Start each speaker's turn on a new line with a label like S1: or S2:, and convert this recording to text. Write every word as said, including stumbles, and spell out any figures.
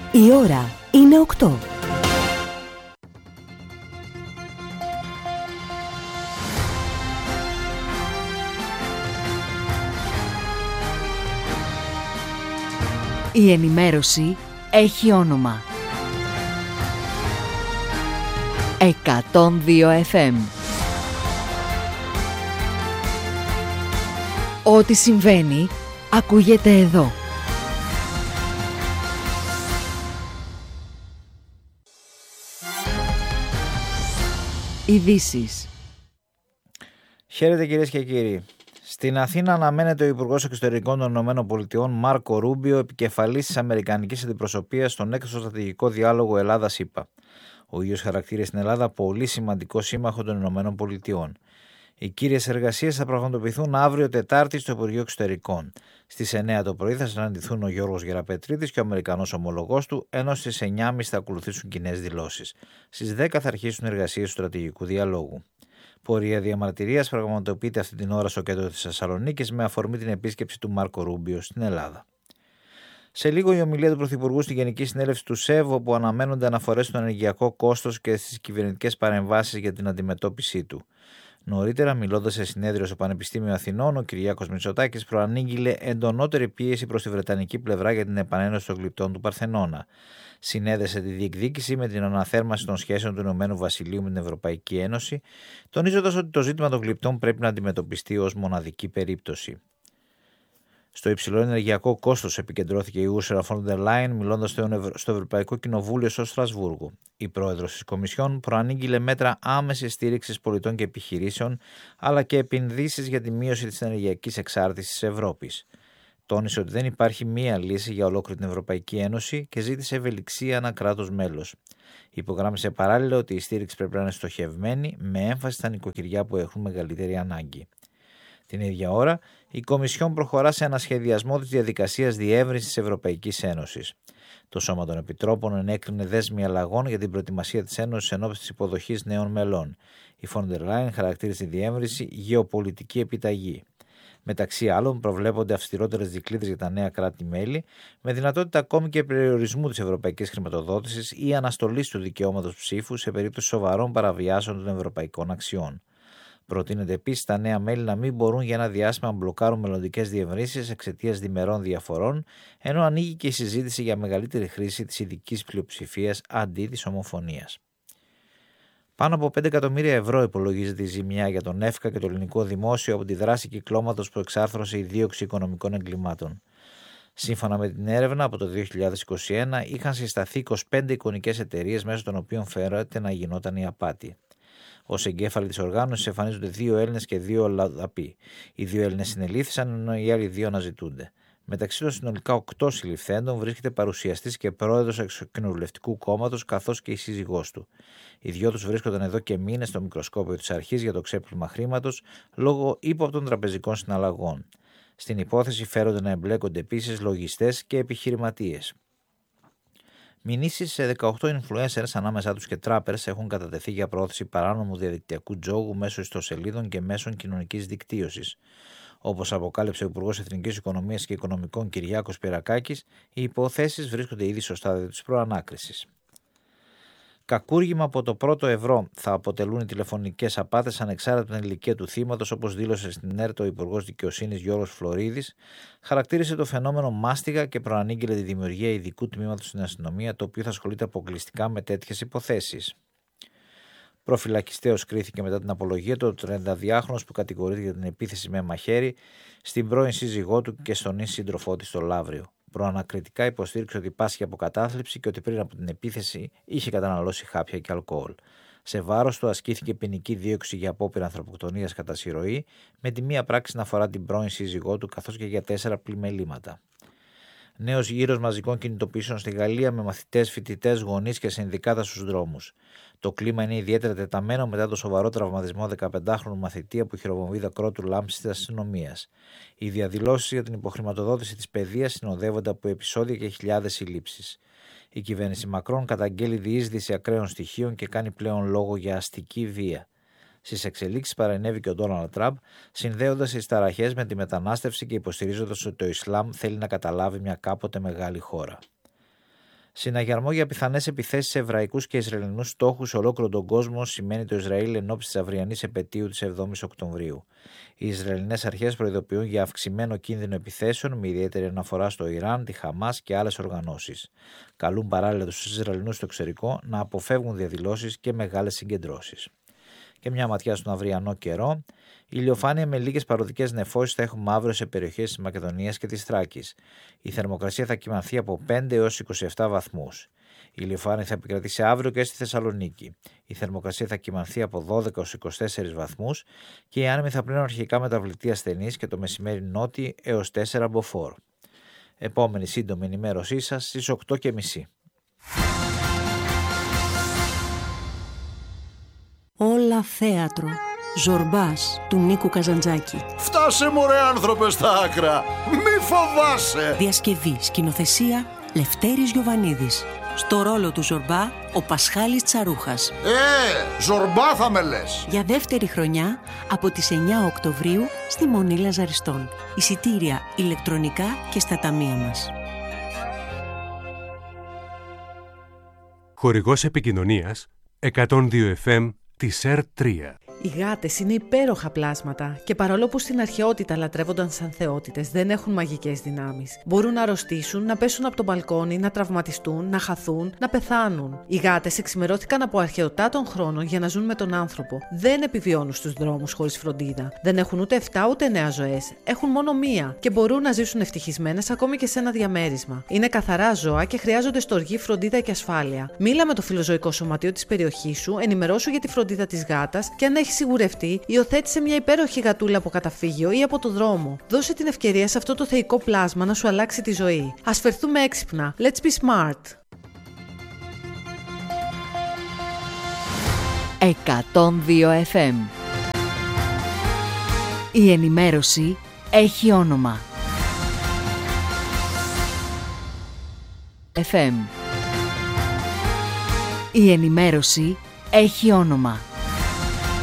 S1: Η ώρα είναι οκτώ. Η ενημέρωση έχει όνομα. εκατόν δύο εφ εμ. Ό,τι συμβαίνει, ακούγεται εδώ. Ειδήσεις.
S2: Χαίρετε κυρίες και κύριοι. Στην Αθήνα αναμένεται ο Υπουργός Εξωτερικών των ΗΠΑ Μάρκο Ρούμπιο, επικεφαλής της Αμερικανικής Αντιπροσωπείας στον έκτο στρατηγικό διάλογο Ελλάδα-ΣΥΠΑ. Ο ίδιος χαρακτήρισε στην Ελλάδα πολύ σημαντικό σύμμαχο των ΗΠΑ. Οι κύριες εργασίες θα πραγματοποιηθούν αύριο Τετάρτη στο Υπουργείο Εξωτερικών. Στις εννέα το πρωί θα συναντηθούν ο Γιώργος Γεραπετρίδης και ο Αμερικανός ομολογός του, ενώ στις εννιά και τριάντα θα ακολουθήσουν κοινές δηλώσεις. Στις δέκα θα αρχίσουν οι εργασίες του στρατηγικού διαλόγου. Πορεία διαμαρτυρίας πραγματοποιείται αυτή την ώρα στο κέντρο της Θεσσαλονίκης με αφορμή την επίσκεψη του Μάρκο Ρούμπιο στην Ελλάδα. Σε λίγο η ομιλία του Πρωθυπουργού στη Γενική Συνέλευση του ΣΕΒ, όπου αναμένονται αναφορές στο ενεργειακό κόστος και στις κυβερνητικές παρεμβάσεις για την αντιμετώπιση του. Νωρίτερα, μιλώντας σε συνέδριο στο Πανεπιστήμιο Αθηνών, ο Κυριάκος Μητσοτάκης προανήγγειλε εντονότερη πίεση προς τη Βρετανική πλευρά για την επανένωση των γλυπτών του Παρθενώνα. Συνέδεσε τη διεκδίκηση με την αναθέρμανση των σχέσεων του Ηνωμένου Βασιλείου με την Ευρωπαϊκή Ένωση, τονίζοντας ότι το ζήτημα των γλυπτών πρέπει να αντιμετωπιστεί ως μοναδική περίπτωση. Στο υψηλό ενεργειακό κόστος επικεντρώθηκε η Ursula von der Leyen, μιλώντας στο Ευρωπαϊκό Κοινοβούλιο στο Στρασβούργο. Η πρόεδρος της Κομισιόν προανήγγειλε μέτρα άμεσης στήριξης πολιτών και επιχειρήσεων, αλλά και επενδύσεις για τη μείωση της ενεργειακής εξάρτησης της Ευρώπης. Τόνισε ότι δεν υπάρχει μία λύση για ολόκληρη την Ευρωπαϊκή Ένωση και ζήτησε ευελιξία ανά κράτος μέλος. Υπογράμμισε παράλληλα ότι η στήριξη πρέπει να είναι στοχευμένη, με έμφαση στα νοικοκυριά που έχουν μεγαλύτερη ανάγκη. Την ίδια ώρα, η Κομισιόν προχωρά σε ανασχεδιασμό της διαδικασίας διεύρυνσης της Ευρωπαϊκής Ένωσης. Το Σώμα των Επιτρόπων ενέκρινε δέσμη αλλαγών για την προετοιμασία της Ένωσης ενώπιση της υποδοχής νέων μελών. Η Von der Leyen χαρακτήρισε τη διεύρυνση γεωπολιτική επιταγή. Μεταξύ άλλων, προβλέπονται αυστηρότερες δικλείδες για τα νέα κράτη-μέλη, με δυνατότητα ακόμη και περιορισμού της ευρωπαϊκής χρηματοδότησης ή αναστολής του δικαιώματος ψήφου σε περίπτωση σοβαρών παραβιάσεων των ευρωπαϊκών αξιών. Προτείνεται επίσης τα νέα μέλη να μην μπορούν για ένα διάστημα να μπλοκάρουν μελλοντικές διευρύνσεις εξαιτίας διμερών διαφορών, ενώ ανοίγει και η συζήτηση για μεγαλύτερη χρήση της ειδικής πλειοψηφίας αντί της ομοφωνίας. Πάνω από πέντε εκατομμύρια ευρώ υπολογίζεται η ζημιά για τον ΕΦΚΑ και το ελληνικό δημόσιο από τη δράση κυκλώματος που εξάρθρωσε η δίωξη οικονομικών εγκλημάτων. Σύμφωνα με την έρευνα, από το δύο χιλιάδες είκοσι ένα είχαν συσταθεί είκοσι πέντε εικονικές εταιρείες μέσω των οποίων φέρεται να γινόταν η απάτη. Ως εγκέφαλοι της οργάνωσης εμφανίζονται δύο Έλληνες και δύο Ολλανδοί. Οι δύο Έλληνες συνελήφθησαν, ενώ οι άλλοι δύο αναζητούνται. Μεταξύ των συνολικά οκτώ συλληφθέντων βρίσκεται παρουσιαστής και πρόεδρος Εξοκοινοβουλευτικού κόμματος, καθώς και η σύζυγός του. Οι δυο τους βρίσκονταν εδώ και μήνες στο μικροσκόπιο της αρχής για το ξέπλυμα χρήματος λόγω ύποπτων τραπεζικών συναλλαγών. Στην υπόθεση φέρονται να εμπλέκονται επίσης λογιστές και επιχειρηματίες. Μηνύσεις σε δεκαοκτώ influencers, ανάμεσά τους και τράπερς, έχουν κατατεθεί για πρόθεση παράνομου διαδικτυακού τζόγου μέσω ιστοσελίδων και μέσων κοινωνικής δικτύωσης. Όπως αποκάλυψε ο Υπουργός Εθνικής Οικονομίας και Οικονομικών Κυριάκος Πυρακάκης, οι υποθέσεις βρίσκονται ήδη στο στάδιο της προανάκρισης. Κακούργημα από το πρώτο ευρώ θα αποτελούν οι τηλεφωνικές απάτες ανεξάρτητα από την ηλικία του θύματος, όπως δήλωσε στην ΕΡΤ ο Υπουργός Δικαιοσύνης Γιώργος Φλωρίδης, χαρακτήρισε το φαινόμενο μάστιγα και προανήγγειλε τη δημιουργία ειδικού τμήματος στην αστυνομία, το οποίο θα ασχολείται αποκλειστικά με τέτοιες υποθέσεις. Προφυλακιστέως κρίθηκε μετά την απολογία του ο τριανταδυάχρονος που κατηγορείται για την επίθεση με μαχαίρι στην πρώην σύζυγό του και στον ίση σύντροφό της στο Λαύριο. Προανακριτικά υποστήριξε ότι πάσχει από κατάθλιψη και ότι πριν από την επίθεση είχε καταναλώσει χάπια και αλκοόλ. Σε βάρος του ασκήθηκε ποινική δίωξη για απόπειρα ανθρωποκτονίας κατά συρροή, με τη μία πράξη να αφορά την πρώην σύζυγό του, καθώς και για τέσσερα πλημελήματα. Νέος γύρος μαζικών κινητοποιήσεων στη Γαλλία, με μαθητές, φοιτητές, γονείς και συνδικάτα στους δρόμους. Το κλίμα είναι ιδιαίτερα τεταμένο μετά το σοβαρό τραυματισμό δεκαπεντάχρονου μαθητή από χειροβομβίδα κρότου λάμψης της αστυνομίας. Οι διαδηλώσεις για την υποχρηματοδότηση της παιδείας συνοδεύονται από επεισόδια και χιλιάδες συλλήψεις. Η κυβέρνηση Μακρόν καταγγέλει διείσδυση ακραίων στοιχείων και κάνει πλέον λόγο για αστική βία. Στις εξελίξεις παρενέβη και ο Ντόναλντ Τραμπ, συνδέοντας τις ταραχές με τη μετανάστευση και υποστηρίζοντας ότι το Ισλάμ θέλει να καταλάβει μια κάποτε μεγάλη χώρα. Συναγερμό για πιθανές επιθέσεις σε εβραϊκούς και Ισραηλινούς στόχους σε ολόκληρο τον κόσμο σημαίνει το Ισραήλ εν ώψη της αυριανής επετείου της εβδόμης Οκτωβρίου. Οι Ισραηλινές αρχές προειδοποιούν για αυξημένο κίνδυνο επιθέσεων με ιδιαίτερη αναφορά στο Ιράν, τη Χαμάς και άλλες οργανώσεις. Καλούν παράλληλα τους Ισραηλινούς στο εξωτερικό να αποφεύγουν διαδηλώσεις και μεγάλες συγκεντρώσεις. Και μια ματιά στον αυριανό καιρό. Ηλιοφάνεια με λίγες παροδικές νεφώσεις θα έχουμε αύριο σε περιοχές της Μακεδονίας και της Θράκης. Η θερμοκρασία θα κυμανθεί από πέντε έως είκοσι επτά βαθμούς. Η ηλιοφάνεια θα επικρατήσει αύριο και στη Θεσσαλονίκη. Η θερμοκρασία θα κυμανθεί από δώδεκα έως είκοσι τέσσερις βαθμούς και οι άνεμοι θα πλέουν αρχικά μεταβλητή ασθενής και το μεσημέρι νότιοι έως τέσσερα μποφόρ. Επόμενη σύντομη ενημέρωσή σας στις οκτώ και μισή.
S3: Όλα θέατρο. Ζορμπάς του Νίκου Καζαντζάκη.
S4: Φτάσε μωρέ άνθρωπε στα άκρα. Μη φοβάσαι.
S3: Διασκευή, σκηνοθεσία Λευτέρης Γιοβανίδης. Στο ρόλο του Ζορμπά ο Πασχάλης Τσαρούχας.
S4: Ε, Ζορμπά θα με λες.
S3: Για δεύτερη χρονιά από τις εννιά Οκτωβρίου στη Μονή Λαζαριστών. Εισιτήρια ηλεκτρονικά και στα ταμεία μας.
S5: Χορηγός επικοινωνίας εκατόν δύο εφ εμ της ΕΡ τρία.
S6: Οι γάτες είναι υπέροχα πλάσματα και παρόλο που στην αρχαιότητα λατρεύονταν σαν θεότητες, δεν έχουν μαγικές δυνάμεις. Μπορούν να αρρωστήσουν, να πέσουν από το μπαλκόνι, να τραυματιστούν, να χαθούν, να πεθάνουν. Οι γάτες εξημερώθηκαν από αρχαιοτά των χρόνων για να ζουν με τον άνθρωπο. Δεν επιβιώνουν στους δρόμους χωρίς φροντίδα. Δεν έχουν ούτε εφτά ούτε εννέα ζωές. Έχουν μόνο μία και μπορούν να ζήσουν ευτυχισμένες ακόμη και σε ένα διαμέρισμα. Είναι καθαρά ζώα και χρειάζονται στοργή, φροντίδα και ασφάλεια. Μίλα με το φιλοζωικό σωματείο της περιοχής σου, ενημερώσου για τη φροντίδα της γάτας και αν έχει σιγουρευτεί, υιοθέτησε μια υπέροχη γατούλα από καταφύγιο ή από το δρόμο. Δώσε την ευκαιρία σε αυτό το θεϊκό πλάσμα να σου αλλάξει τη ζωή. Ας φερθούμε έξυπνα. Let's be smart.
S1: εκατόν δύο εφ εμ. Η ενημέρωση έχει όνομα. εφ εμ. Η ενημέρωση έχει όνομα.